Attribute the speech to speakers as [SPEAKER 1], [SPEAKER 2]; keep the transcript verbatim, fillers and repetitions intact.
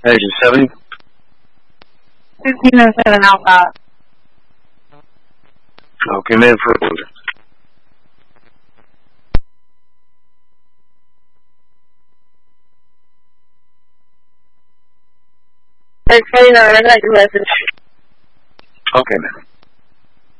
[SPEAKER 1] Agent seventy.
[SPEAKER 2] fifteen oh seven Alpha.
[SPEAKER 1] Okay, man, for order.
[SPEAKER 2] Six forty-nine, I got your message.
[SPEAKER 1] Okay, man.